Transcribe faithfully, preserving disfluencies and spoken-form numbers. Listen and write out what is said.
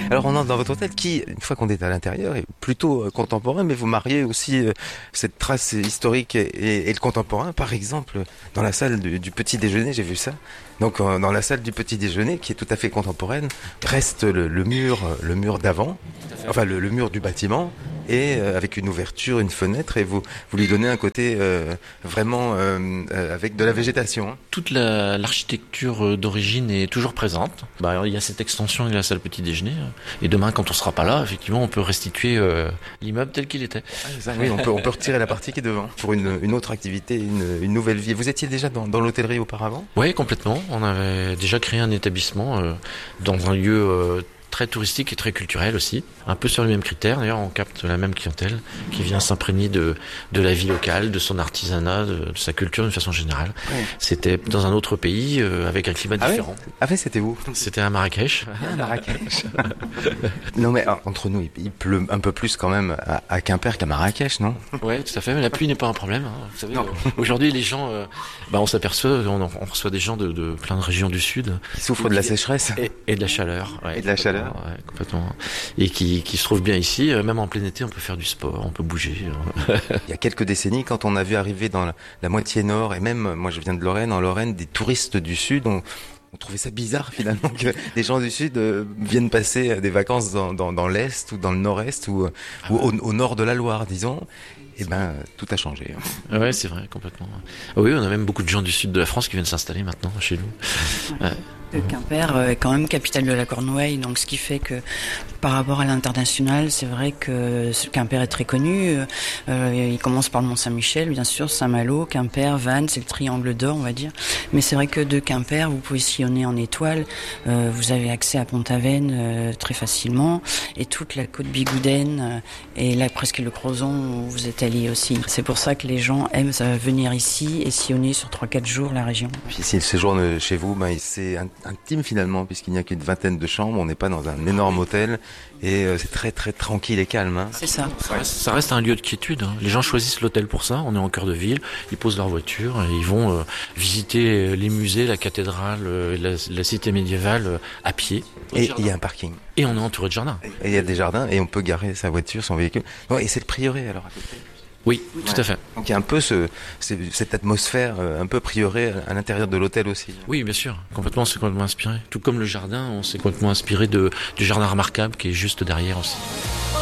Alors on entre dans votre hôtel qui, une fois qu'on est à l'intérieur, est plutôt euh, contemporain, mais vous mariez aussi euh, cette trace historique et, et- et le contemporain. Par exemple, dans la salle du, du petit déjeuner, j'ai vu ça. Donc euh, dans la salle du petit déjeuner, qui est tout à fait contemporaine, reste le, le mur, euh, le mur d'avant, enfin le, le mur du bâtiment, et euh, avec une ouverture, une fenêtre, et vous vous lui donnez un côté euh, vraiment euh, euh, avec de la végétation, hein. Toute la, l'architecture euh, d'origine est toujours présente. Bah, alors, il y a cette extension de la salle petit déjeuner. euh, Et demain, quand on sera pas là, effectivement, on peut restituer euh, l'immeuble tel qu'il était. Ah, c'est ça, oui, on peut, on peut retirer la partie qui est devant pour une, une autre activité, une, une nouvelle vie. Vous étiez déjà dans, dans l'hôtellerie auparavant? Oui, complètement. On avait déjà créé un établissement euh, dans un lieu euh, très touristique et très culturel aussi. Un peu sur les mêmes critères. D'ailleurs, on capte la même clientèle qui vient s'imprégner de, de la vie locale, de son artisanat, de, de sa culture d'une façon générale. Ouais. C'était dans un autre pays euh, avec un climat Ah ouais différent. Ah ouais, c'était où? C'était à Marrakech. Ah, Marrakech. Non mais ah, entre nous, il, il pleut un peu plus quand même à, à Quimper qu'à Marrakech, non? Ouais, tout à fait. Mais la pluie n'est pas un problème. Hein. Vous savez, Non. euh, aujourd'hui, les gens, euh, bah, on s'aperçoit, on, on reçoit des gens de, de plein de régions du sud Il souffre de la sécheresse. et, et de la chaleur. Ouais, Et de la chaleur. Ouais, complètement. Et qui, qui se trouvent bien ici. Euh, Même en plein été, on peut faire du sport, on peut bouger. Il y a quelques décennies, quand on a vu arriver dans la, la moitié nord, et même, moi je viens de Lorraine, en Lorraine, des touristes du sud, on, on trouvait ça bizarre finalement que des gens du sud euh, viennent passer des vacances dans, dans, dans l'est ou dans le nord-est ou, ou au, au nord de la Loire, disons. Eh ben, tout a changé. Ouais, c'est vrai, complètement. Ah oui, on a même beaucoup de gens du sud de la France qui viennent s'installer maintenant chez nous. Ouais. Le Quimper est quand même capitale de la Cornouaille, donc ce qui fait que par rapport à l'international, c'est vrai que ce Quimper est très connu. Euh, il commence par le Mont-Saint-Michel, bien sûr, Saint-Malo, Quimper, Vannes, c'est le triangle d'or, on va dire. Mais c'est vrai que de Quimper, vous pouvez sillonner en étoile. Euh, vous avez accès à Pont-Aven euh, très facilement, et toute la côte Bigoudaine, euh, et là presque le Crozon où vous êtes allé aussi. C'est pour ça que les gens aiment euh, venir ici et sillonner sur trois quatre jours la région. Puis s'ils séjournent chez vous, ben, c'est intime finalement, puisqu'il n'y a qu'une vingtaine de chambres, on n'est pas dans un énorme hôtel, et euh, c'est très très tranquille et calme. Hein. C'est ça. Ça reste, ça reste un lieu de quiétude. Hein. Les gens choisissent l'hôtel pour ça. On est en cœur de ville. Ils posent leur voiture et ils vont euh, visiter les musées, la cathédrale, euh, la, la cité médiévale euh, à pied. Et il y a un parking. Et on est entouré de jardins. Et il y a des jardins, et on peut garer sa voiture, son véhicule. Ouais, et c'est le prieuré alors à côté. Oui, tout Ouais. à fait. Donc il y a un peu ce, ce- cette atmosphère euh, un peu prieuré à, à l'intérieur de l'hôtel aussi. Oui, bien sûr. Complètement, c'est complètement inspiré. Tout comme le jardin, on s'est complètement inspiré de, du jardin remarquable qui est juste derrière aussi.